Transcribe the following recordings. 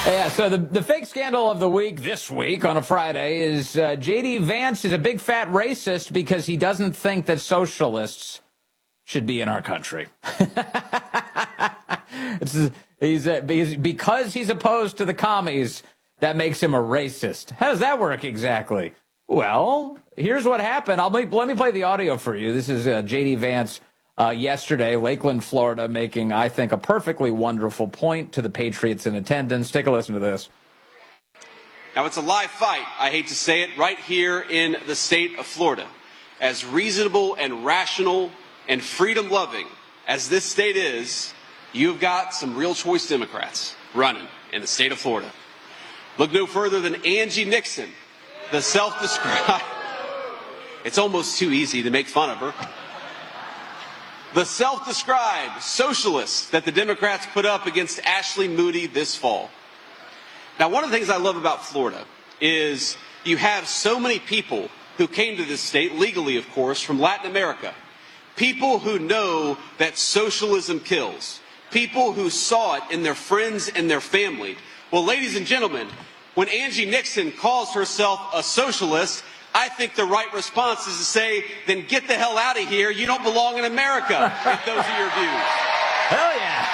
Yeah, so the fake scandal of the week this week on a Friday is J.D. Vance is a big fat racist because he doesn't think that socialists should be in our country. Because he's opposed to the commies, that makes him a racist. How does that work exactly? Well, here's what happened. Let me play the audio for you. This is J.D. Vance yesterday, Lakeland, Florida, making, I think, a perfectly wonderful point to the patriots in attendance. Take a listen to this. Now, it's a live fight, I hate to say it, right here in the state of Florida. As reasonable and rational and freedom-loving as this state is, you've got some real choice Democrats running in the state of Florida. Look no further than Angie Nixon, the self-described... It's almost too easy to make fun of her. The self-described socialist that the Democrats put up against Ashley Moody this fall. Now, one of the things I love about Florida is you have so many people who came to this state, legally, of course, from Latin America. People who know that socialism kills. People who saw it in their friends and their family. Well, ladies and gentlemen, when Angie Nixon calls herself a socialist, I think the right response is to say, then get the hell out of here. You don't belong in America, if those are your views. Hell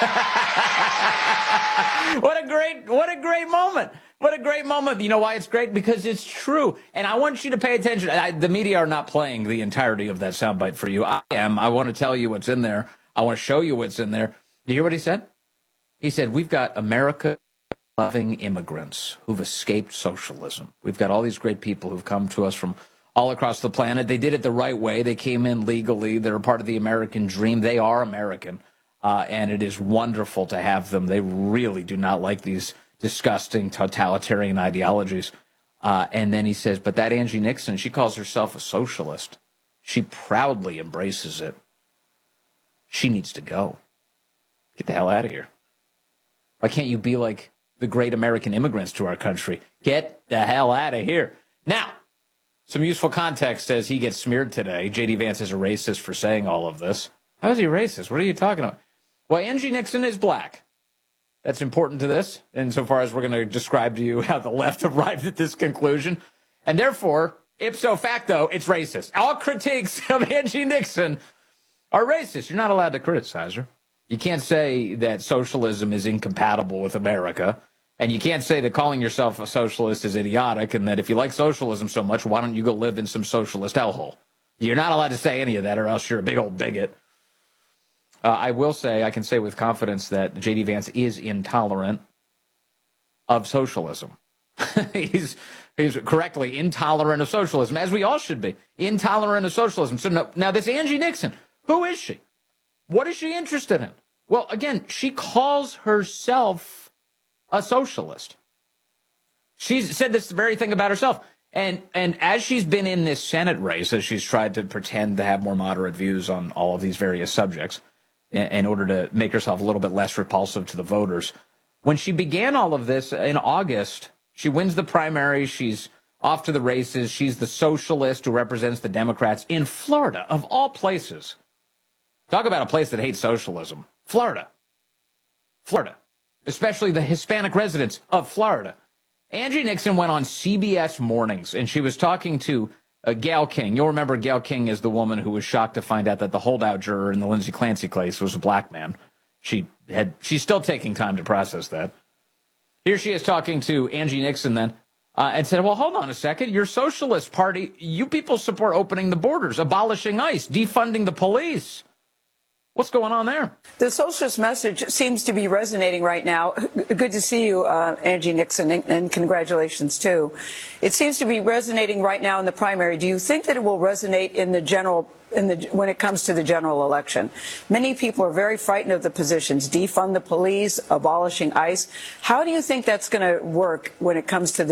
yeah. What a great moment. What a great moment. You know why it's great? Because it's true. And I want you to pay attention. The media are not playing the entirety of that soundbite for you. I am. I want to tell you what's in there. I want to show you what's in there. You hear what he said? He said, we've got America-loving immigrants who've escaped socialism. We've got all these great people who've come to us from all across the planet. They did it the right way. They came in legally. They're a part of the American dream. They are American. And it is wonderful to have them. They really do not like these disgusting totalitarian ideologies. And then he says, but that Angie Nixon, she calls herself a socialist. She proudly embraces it. She needs to go. Get the hell out of here. Why can't you be like the great American immigrants to our country? Get the hell out of here. Now, some useful context as he gets smeared today. J.D. Vance is a racist for saying all of this. How is he racist? What are you talking about? Well, Angie Nixon is black. That's important to this, insofar as we're going to describe to you how the left arrived at this conclusion. And therefore, ipso facto, it's racist. All critiques of Angie Nixon are racist. You're not allowed to criticize her. You can't say that socialism is incompatible with America. And you can't say that calling yourself a socialist is idiotic and that if you like socialism so much, why don't you go live in some socialist hellhole? You're not allowed to say any of that or else you're a big old bigot. I will say, I can say with confidence that J.D. Vance is intolerant of socialism. He's correctly intolerant of socialism, as we all should be. Intolerant of socialism. So now this Angie Nixon, who is she? What is she interested in? Well, again, she calls herself a socialist. She's said this very thing about herself. And as she's been in this Senate race, as she's tried to pretend to have more moderate views on all of these various subjects in order to make herself a little bit less repulsive to the voters, when she began all of this in August, she wins the primary. She's off to the races. She's the socialist who represents the Democrats in Florida, of all places. Talk about a place that hates socialism. Florida. Especially the Hispanic residents of Florida. Angie Nixon went on CBS Mornings, and she was talking to Gayle King. You'll remember Gayle King is the woman who was shocked to find out that the holdout juror in the Lindsey Clancy case was a black man. She's still taking time to process that. Here she is talking to Angie Nixon then, and said, well, hold on a second. Your Socialist Party, you people support opening the borders, abolishing ICE, defunding the police. What's going on there? The socialist message seems to be resonating right now. Good to see you, Angie Nixon, and congratulations, too. It seems to be resonating right now in the primary. Do you think that it will resonate in the general, when it comes to the general election? Many people are very frightened of the positions, defund the police, abolishing ICE. How do you think that's going to work when it comes to the